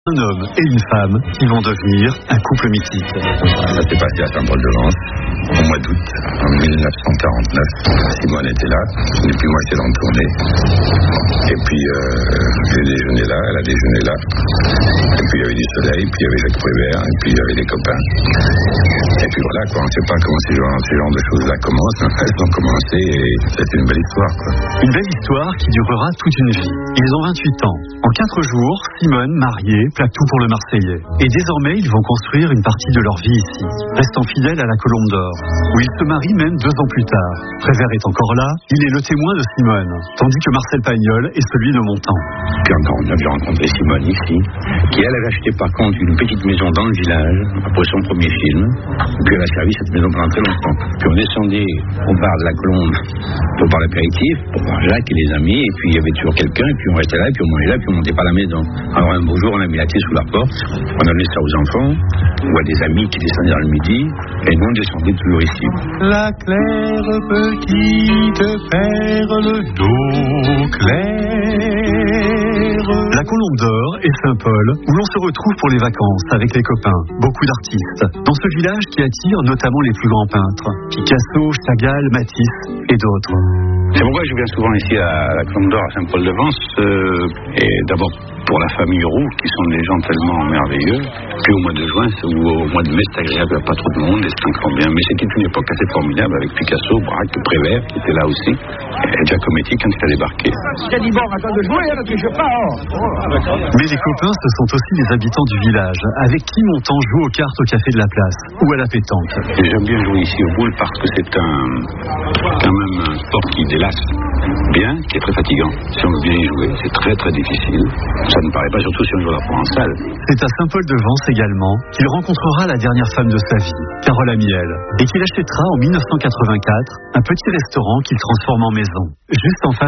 Un homme et une femme qui vont devenir un couple mythique. Ça s'est passé à Saint-Paul-de-Vence au mois d'août en 1949. Simone était là, et puis moi j'étais dans le tournée. Et puis j'ai déjeuné là, elle a déjeuné là. Et puis il y avait du soleil, puis il y avait Jacques Prévert, et puis il y avait des copains. Et puis voilà quoi, on ne sait pas comment ces genres de choses là commencent. Elles ont commencé et c'est une belle histoire quoi. Une belle histoire qui durera toute une vie. Ils ont 28 ans. En 4 jours, Simone, mariée, plaque tout pour le Marseillais. Et désormais, ils vont construire une partie de leur vie ici, restant fidèles à la Colombe d'Or, où ils se marient même 2 ans plus tard. Prévert est encore là, il est le témoin de Simone, tandis que Marcel Pagnol est celui de Montand. Puis encore, on a dû rencontrer Simone ici, qui elle avait acheté par contre une petite maison dans le village, après son premier film, puis elle a servi cette maison pendant très longtemps. Puis on descendait au bar de la Colombe pour boire l'apéritif, pour voir Jacques et les amis, et puis il y avait toujours quelqu'un, et puis on restait là, et puis on mangeait là, puis on montait pas à la maison. Alors un beau jour, on a mis la clé sous la porte, on a donné ça aux enfants, ou à des amis qui descendaient dans le midi, et nous on descendait toujours ici. La claire petite perle d'eau claire. La Colombe d'Or et Saint-Paul, où l'on se retrouve pour les vacances avec les copains, beaucoup d'artistes. Dans ce village qui attire notamment les plus grands peintres, Picasso, Chagall, Matisse et d'autres. C'est pourquoi je viens souvent ici à la Colombe d'Or, à Saint-Paul-de-Vence, et d'abord pour la famille Roux, qui sont des gens tellement merveilleux, puis au mois de juin ou au mois de mai, c'est agréable, il n'y a pas trop de monde, et c'est encore bien. Mais c'était une époque assez formidable avec Picasso, Braque, Prévert, qui était là aussi, et Giacometti quand il a débarqué. J'ai dit bon, attends de jouer, là, tu joues pas. Mais les copains, ce sont aussi les habitants du village, avec qui Montand joue aux cartes au café de la place, ou à la pétanque. Et j'aime bien jouer ici au boule parce que c'est quand même un sport qui délasse bien, qui est très fatigant. Si on veut bien y jouer, c'est très très difficile. Ça ne paraît pas, surtout si on joue à la provençale. C'est à Saint-Paul-de-Vence également qu'il rencontrera la dernière femme de sa vie, Carole Amiel, et qu'il achètera en 1984 un petit restaurant qu'il transforme en maison, juste en face